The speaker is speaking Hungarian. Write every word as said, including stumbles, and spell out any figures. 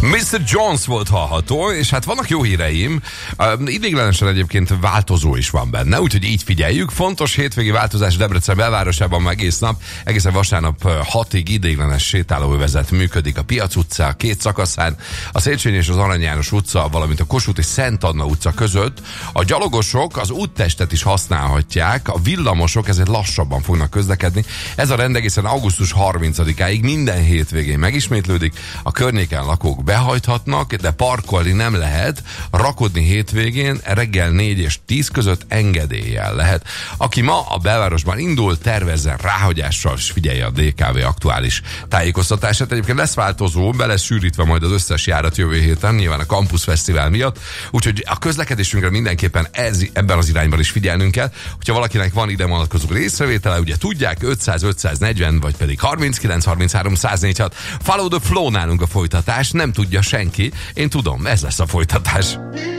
miszter Jones volt hallható, és hát vannak jó híreim. Uh, idéglenesen egyébként változó is van benne, úgyhogy így figyeljük. Fontos hétvégi változás Debrecen belvárosában már egész nap, egészen vasárnap hatig idéglenes sétálóövezet működik a Piac utca két szakaszán, a Széchenyi és az Arany János utca, valamint a Kossuth és Szent Anna utca között. A gyalogosok az úttestet is használhatják, a villamosok ezért lassabban fognak közlekedni. Ez a rend egészen augusztus harmincadikáig minden hétvégén megismétlődik. A környéken lakók behajthatnak, de parkolni nem lehet. Rakodni hétvégén reggel négy és tíz között engedéllyel lehet. Aki ma a belvárosban indul, tervezzen ráhagyással, és figyelje a dé ká vé aktuális tájékoztatását. Egyébként lesz változó, be lesz sűrítve majd az összes járat jövő héten, nyilván a Campus Fesztivál miatt, úgyhogy a közlekedésünkre mindenképpen ez, ebben az irányban is figyelnünk kell. Hogyha valakinek van ide vonatkozó észrevétele, ugye tudják, ötszáz ötszáznegyven vagy pedig harminckilenc harminchárom száz négyvenhat. Follow the flow nálunk a folytatás, nem tudja senki. Én tudom, ez lesz a folytatás.